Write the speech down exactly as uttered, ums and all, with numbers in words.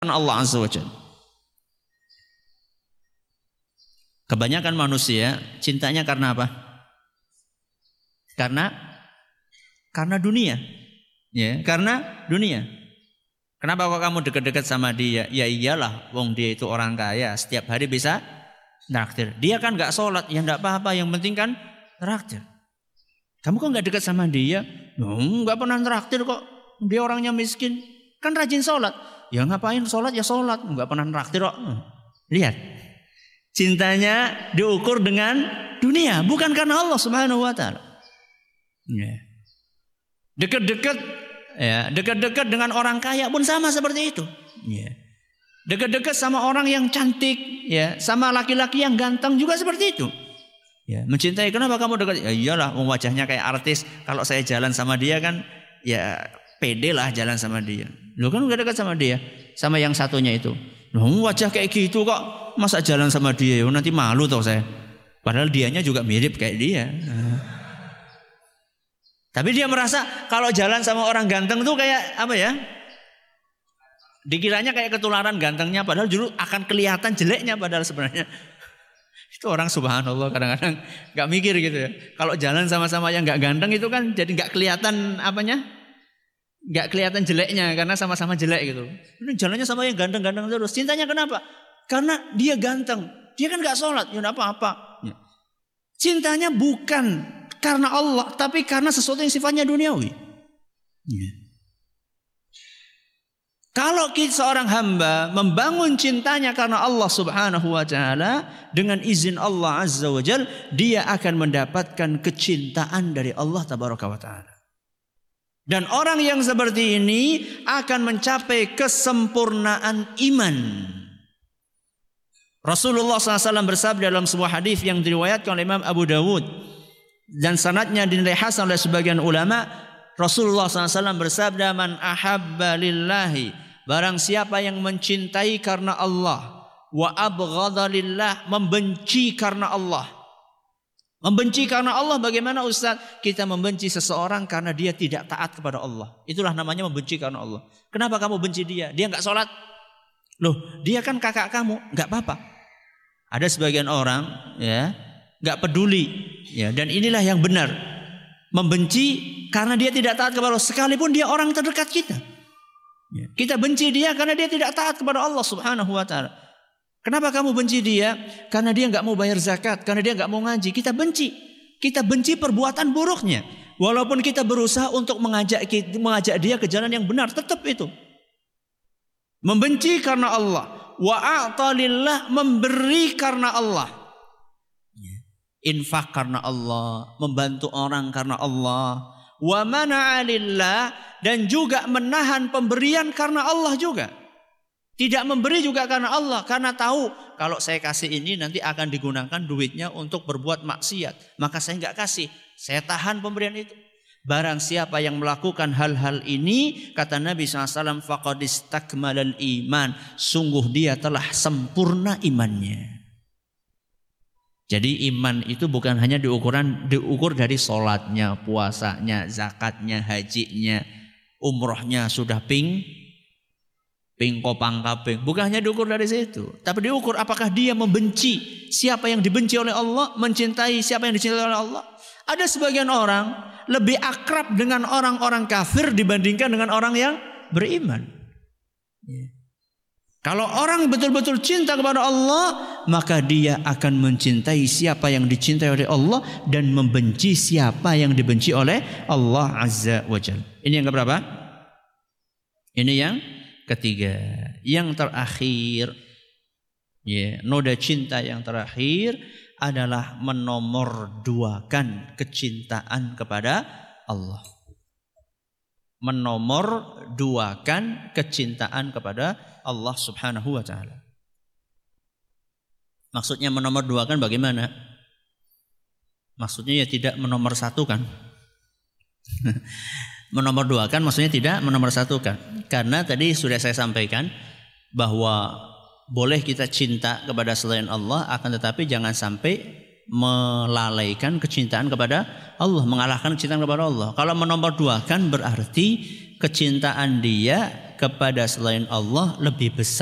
Allah Azza wa Jalla. Kebanyakan manusia cintanya karena apa? Karena karena dunia. Ya, karena dunia. Kenapa kok kamu dekat-dekat sama dia? Ya iyalah, wong dia itu orang kaya, setiap hari bisa traktir. Dia kan nggak sholat, ya nggak apa-apa. Yang penting kan traktir. Kamu kok nggak dekat sama dia? Nggak pernah traktir kok. Dia orangnya miskin, kan rajin sholat. Ya ngapain sholat ya sholat, nggak pernah traktir kok. Lihat, cintanya diukur dengan dunia, bukan karena Allah Subhanahu Wa Taala. Ya. Dekat-dekat, ya dekat-dekat dengan orang kaya pun sama seperti itu. Ya. Dekat-dekat sama orang yang cantik, ya, sama laki-laki yang ganteng juga seperti itu. Ya, mencintai. Kenapa kamu dekat? Ya iyalah, wajahnya kayak artis. Kalau saya jalan sama dia kan, ya pede lah jalan sama dia. Lo kan udah dekat sama dia, sama yang satunya itu. Loh, wajah kayak gitu kok, masa jalan sama dia? Nanti malu tau saya. Padahal dianya juga mirip kayak dia. Tapi dia merasa kalau jalan sama orang ganteng tuh kayak apa ya? Dikiranya kayak ketularan gantengnya, padahal dulu akan kelihatan jeleknya padahal sebenarnya. Itu orang subhanallah kadang-kadang nggak mikir gitu ya. Kalau jalan sama-sama yang nggak ganteng itu kan jadi nggak kelihatan apanya? Nggak kelihatan jeleknya karena sama-sama jelek gitu. Ini jalannya sama yang ganteng-ganteng terus. Cintanya kenapa? Karena dia ganteng. Dia kan nggak sholat, ya nggak apa-apa. Cintanya bukan karena Allah, tapi karena sesuatu yang sifatnya duniawi. Ya. Kalau kita seorang hamba membangun cintanya karena Allah Subhanahu Wa Taala, dengan izin Allah Azza wa Jalla, dia akan mendapatkan kecintaan dari Allah Tabaraka wa Taala. Dan orang yang seperti ini akan mencapai kesempurnaan iman. Rasulullah shallallahu alaihi wasallam bersabda dalam sebuah hadis yang diriwayatkan oleh Imam Abu Dawud dan sanadnya dinilai hasan oleh sebagian ulama, Rasulullah shallallahu alaihi wasallam bersabda, man ahabba lillahi, barang siapa yang mencintai karena Allah, wa abghadha lillah, membenci karena Allah. Membenci karena Allah bagaimana Ustaz? Kita membenci seseorang karena dia tidak taat kepada Allah. Itulah namanya membenci karena Allah. Kenapa kamu benci dia? Dia enggak sholat. Loh, dia kan kakak kamu, enggak apa-apa. Ada sebagian orang ya, enggak peduli ya, dan inilah yang benar. Membenci karena dia tidak taat kepada Allah, sekalipun dia orang terdekat kita. Ya. Kita benci dia karena dia tidak taat kepada Allah Subhanahu wa Ta'ala. Kenapa kamu benci dia? Karena dia nggak mau bayar zakat, karena dia nggak mau ngaji. Kita benci, kita benci perbuatan buruknya. Walaupun kita berusaha untuk mengajak mengajak dia ke jalan yang benar, tetap itu. Membenci karena Allah, wa a'ta lillah, memberi karena Allah. Infak karena Allah, membantu orang karena Allah, wa mana'a lillah, dan juga menahan pemberian karena Allah juga. Tidak memberi juga karena Allah, karena tahu kalau saya kasih ini nanti akan digunakan duitnya untuk berbuat maksiat, maka saya nggak kasih, saya tahan pemberian itu. Barang siapa yang melakukan hal-hal ini, kata Nabi shallallahu alaihi wasallam, faqad istakmalal iman, sungguh dia telah sempurna imannya. Jadi iman itu bukan hanya diukuran diukur dari sholatnya, puasanya, zakatnya, hajinya, umrohnya sudah ping ping kopang kaping. Bukan hanya diukur dari situ, tapi diukur apakah dia membenci siapa yang dibenci oleh Allah, mencintai siapa yang dicintai oleh Allah. Ada sebagian orang lebih akrab dengan orang-orang kafir dibandingkan dengan orang yang beriman. Ya. Kalau orang betul-betul cinta kepada Allah, maka dia akan mencintai siapa yang dicintai oleh Allah dan membenci siapa yang dibenci oleh Allah Azza wa Jalla. Ini yang keberapa? Ini yang ketiga. Yang terakhir, ya, noda cinta yang terakhir adalah menomorduakan kecintaan kepada Allah. Menomorduakan kecintaan kepada Allah Subhanahu wa Ta'ala. Maksudnya menomorduakan bagaimana? Maksudnya ya tidak menomorsatukan. Menomorduakan maksudnya tidak menomorsatukan. Karena tadi sudah saya sampaikan bahwa boleh kita cinta kepada selain Allah, akan tetapi jangan sampai melalaikan kecintaan kepada Allah, mengalahkan kecintaan kepada Allah. Kalau menomorduakan berarti kecintaan dia kepada selain Allah lebih besar